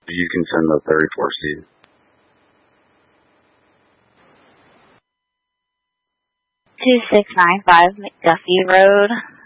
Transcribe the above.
You can send the 34C. 2695 McDuffie Road.